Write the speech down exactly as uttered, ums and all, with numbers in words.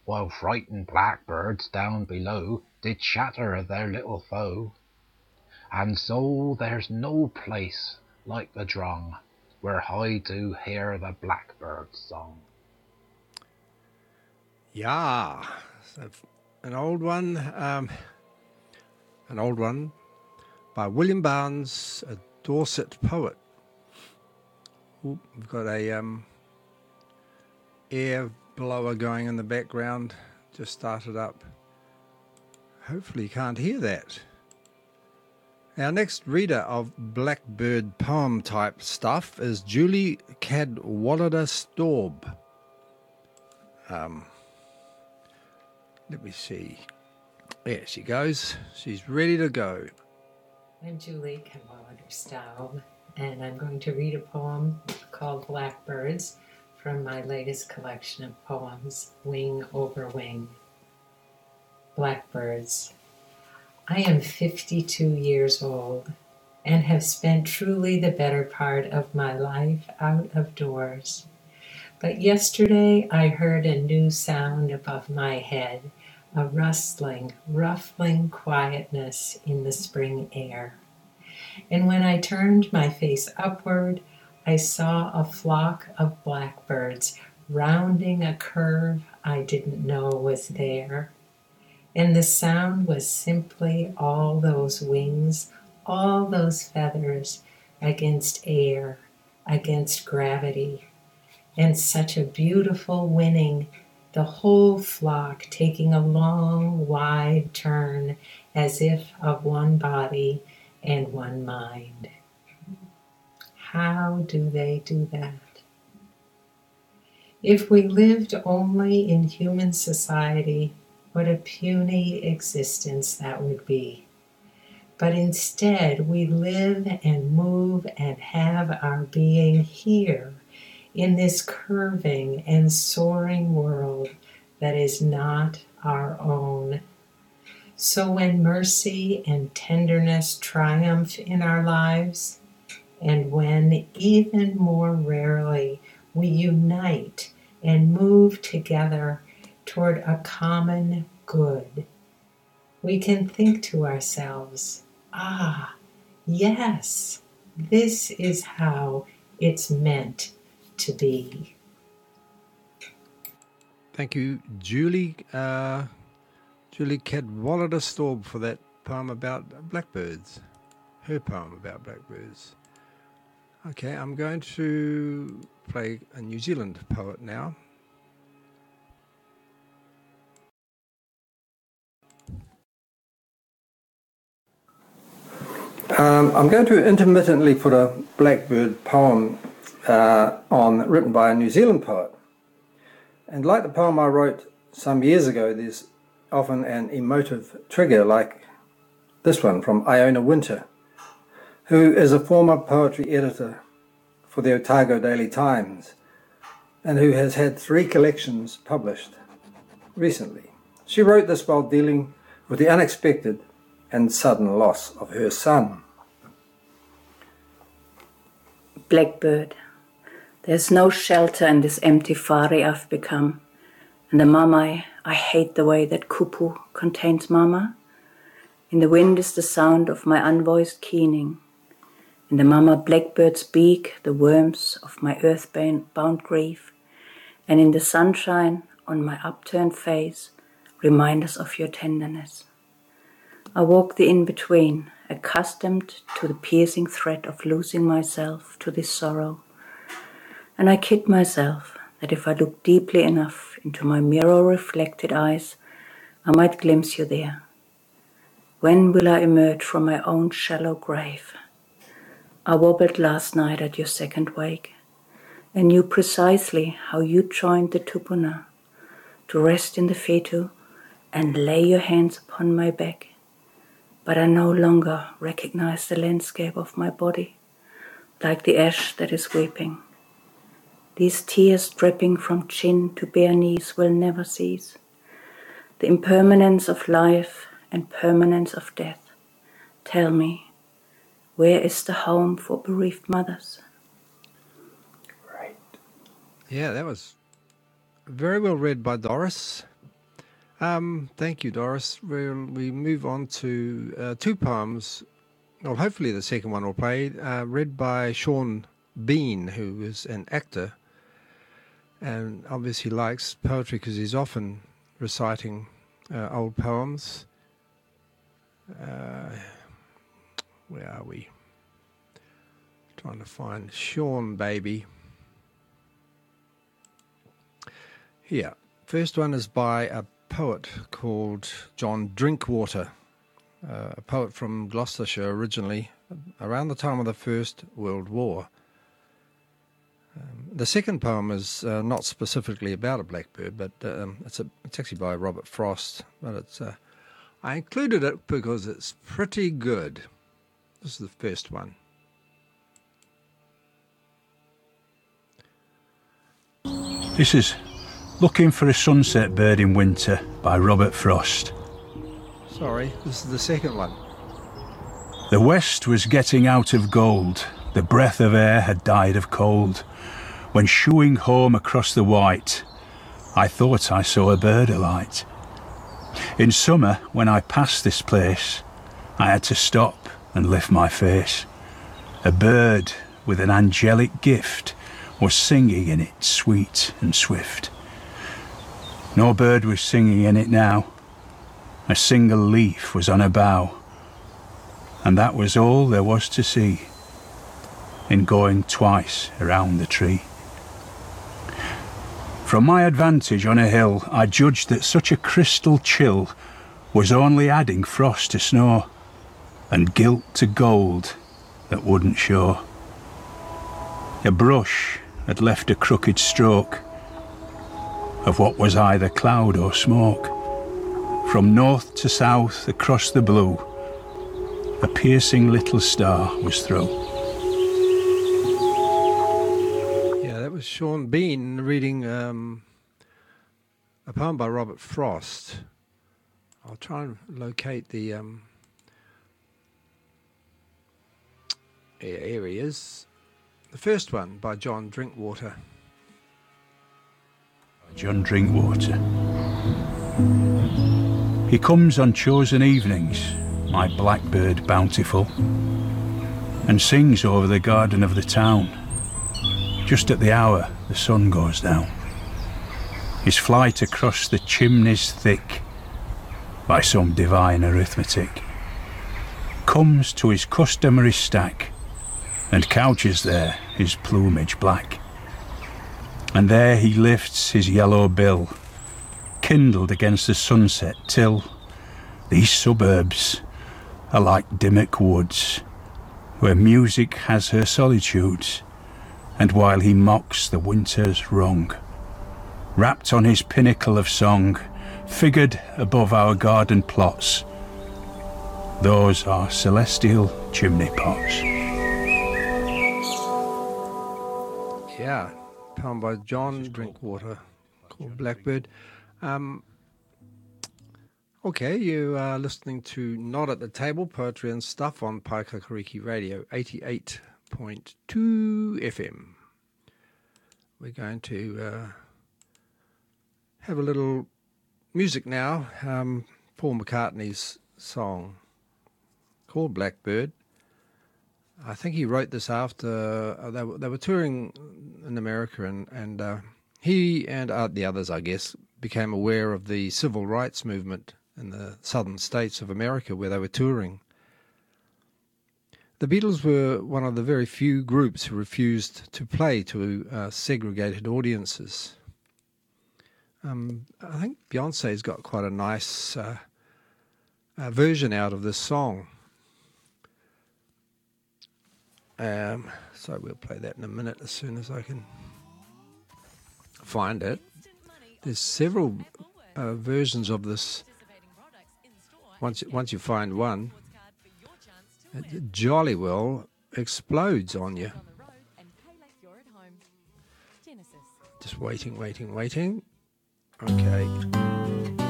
while frightened blackbirds down below did chatter of their little foe. And so there's no place like the Drong, where I do hear the blackbird's song. Yeah, so an old one, um, an old one by William Barnes, a Dorset poet. Ooh, we've got a um, air blower going in the background, just started up. Hopefully you can't hear that. Our next reader of blackbird poem type stuff is Julie Cadwallader Staub. Um, let me see. There she goes. She's ready to go. I'm Julie Cadwallader Staub, and I'm going to read a poem called Blackbirds from my latest collection of poems, Wing Over Wing. Blackbirds. I am fifty-two years old and have spent truly the better part of my life out of doors. But yesterday I heard a new sound above my head, a rustling, ruffling quietness in the spring air. And when I turned my face upward, I saw a flock of blackbirds rounding a curve I didn't know was there. And the sound was simply all those wings, all those feathers against air, against gravity. And such a beautiful winning, the whole flock taking a long, wide turn as if of one body and one mind. How do they do that? If we lived only in human society, what a puny existence that would be. But instead, we live and move and have our being here in this curving and soaring world that is not our own. So when mercy and tenderness triumph in our lives, and when even more rarely we unite and move together toward a common good, we can think to ourselves, ah, yes, this is how it's meant to be. Thank you, Julie, uh, Julie Cadwallader Staub, for that poem about blackbirds. Her poem about blackbirds. Okay, I'm going to play a New Zealand poet now. Um, I'm going to intermittently put a blackbird poem uh, on, written by a New Zealand poet. And like the poem I wrote some years ago, there's often an emotive trigger like this one from Iona Winter, who is a former poetry editor for the Otago Daily Times and who has had three collections published recently. She wrote this while dealing with the unexpected and sudden loss of her son. Blackbird. There's no shelter in this empty whare I've become. And the mama, I hate the way that kupu contains mama. In the wind is the sound of my unvoiced keening. In the mama blackbird's beak, the worms of my earthbound grief. And in the sunshine on my upturned face, reminders of your tenderness. I walk the in-between, accustomed to the piercing threat of losing myself to this sorrow. And I kid myself that if I look deeply enough into my mirror-reflected eyes, I might glimpse you there. When will I emerge from my own shallow grave? I wobbled last night at your second wake, and knew precisely how you joined the tupuna, to rest in the fetu and lay your hands upon my back. But I no longer recognize the landscape of my body, like the ash that is weeping. These tears dripping from chin to bare knees will never cease. The impermanence of life and permanence of death. Tell me, where is the home for bereaved mothers? Right. Yeah, that was very well read by Doris. Um, thank you, Doris. We'll, we move on to uh, two poems. Well, hopefully the second one will play, uh, read by Sean Bean, who is an actor and obviously likes poetry because he's often reciting uh, old poems. Uh, where are we? Trying to find Sean, baby. Here. First one is by a poet called John Drinkwater, uh, a poet from Gloucestershire originally, around the time of the First World War. Um, the second poem is uh, not specifically about a blackbird, but um, it's a, it's actually by Robert Frost. But it's uh, I included it because it's pretty good. This is the first one. This is Looking for a Sunset Bird in Winter by Robert Frost. Sorry, this is the second one. The west was getting out of gold. The breath of air had died of cold. When shooing home across the white, I thought I saw a bird alight. In summer, when I passed this place, I had to stop and lift my face. A bird with an angelic gift was singing in it sweet and swift. No bird was singing in it now. A single leaf was on a bough, and that was all there was to see in going twice around the tree. From my advantage on a hill, I judged that such a crystal chill was only adding frost to snow and gilt to gold that wouldn't show. A brush had left a crooked stroke of what was either cloud or smoke. From north to south across the blue, a piercing little star was through. Yeah, that was Sean Bean reading um, a poem by Robert Frost. I'll try and locate the... Um, yeah, here he is. The first one by John Drinkwater. John Drinkwater. He comes on chosen evenings, my blackbird bountiful, and sings over the garden of the town, just at the hour the sun goes down. His flight across the chimneys thick, by some divine arithmetic, comes to his customary stack, and couches there his plumage black. And there he lifts his yellow bill, kindled against the sunset, till these suburbs are like Dimmock woods, where music has her solitudes, and while he mocks the winter's wrong, wrapped on his pinnacle of song, figured above our garden plots, those are celestial chimney pots. Yeah, poem by John Drinkwater called Blackbird. Um, okay, you are listening to Not at the Table, Poetry and Stuff on Paikakariki Radio, eighty-eight point two F M. We're going to uh, have a little music now. Um, Paul McCartney's song called Blackbird. I think he wrote this after uh, they, were, they were touring in America, and, and uh, he and uh, the others, I guess, became aware of the civil rights movement in the southern states of America where they were touring. The Beatles were one of the very few groups who refused to play to uh, segregated audiences. Um, I think Beyonce's got quite a nice uh, uh, version out of this song. Um, so we'll play that in a minute as soon as I can find it. There's several uh, versions of this. Once once you find one, it jolly well explodes on you. Just waiting, waiting, waiting. Okay.